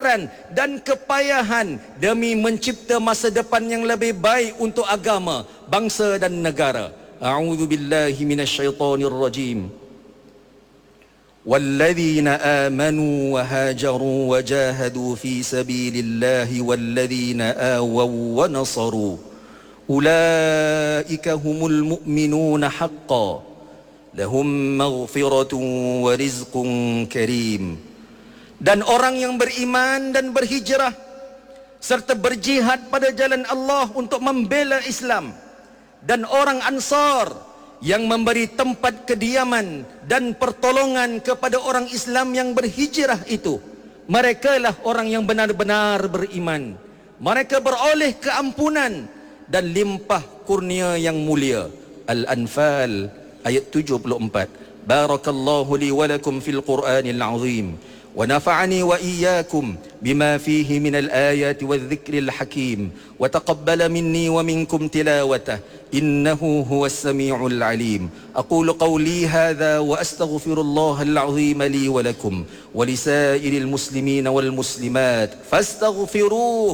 kesabaran dan kepayahan demi mencipta masa depan yang lebih baik untuk agama, bangsa dan negara. A'udzu billahi minasyaitonir rajim. والذين آمنوا وهاجروا وجاهدوا في سبيل الله والذين آووا ونصروا أولئك هم المؤمنون حقا لهم مغفرة ورزق كريم. Dan orang yang beriman dan berhijrah serta berjihad pada jalan Allah untuk membela Islam, dan orang Ansar yang memberi tempat kediaman dan pertolongan kepada orang Islam yang berhijrah itu, mereka lah orang yang benar-benar beriman. Mereka beroleh keampunan dan limpah kurnia yang mulia. Al-Anfal ayat 74. Barakallahu li wa lakum fil Qur'anil azim wa nafa'ani wa iyyakum bima fihi minal ayati wadh-dhikril hakim wa taqabbala minni wa minkum tilawatah innahu huwas samiul alim. Aqulu qawli hadha wa astaghfirullahal azim li wa lakum wa lisairil muslimin wal muslimat fastaghfiruhu